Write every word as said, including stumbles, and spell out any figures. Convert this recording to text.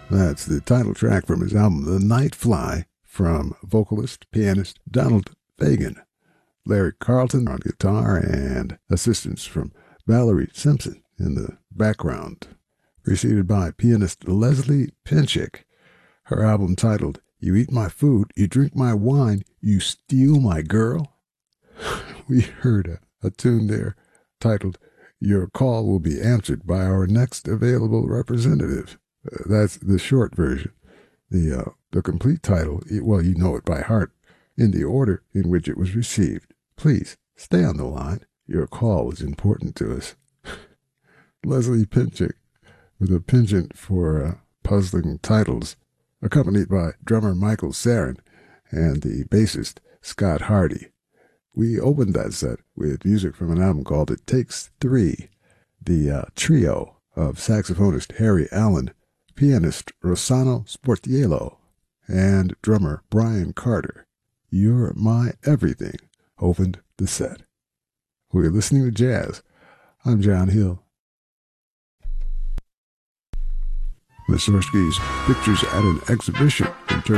That's the title track from his album The Night Fly, from vocalist, pianist Donald Fagen. Larry Carlton on guitar and assistance from Valerie Simpson in the background. Preceded by pianist Leslie Pinchik. Her album titled You Eat My Food, You Drink My Wine, You Steal My Girl. We heard a, a tune there titled Your Call Will Be Answered by Our Next Available Representative. Uh, that's the short version. The, uh, the complete title, well, you know it by heart, in the order in which it was received. Please, stay on the line. Your call is important to us. Leslie Pinchik, with a penchant for uh, puzzling titles, accompanied by drummer Michael Sarin and the bassist Scott Hardy. We opened that set with music from an album called It Takes Three, the uh, trio of saxophonist Harry Allen, pianist Rossano Sportiello, and drummer Brian Carter. You're My Everything opened the set. We're listening to jazz. I'm John Hill. Mussorgsky's Pictures at an Exhibition in